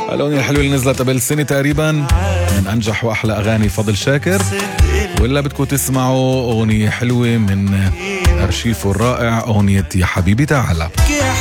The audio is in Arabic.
الأغنية الحلوة اللي نزلت قبل سنة تقريبا من أنجح وأحلى أغاني فضل شاكر، ولا بدكم تسمعوا أغنية حلوة من أرشيفه الرائع، أغنية يا حبيبي تعالى.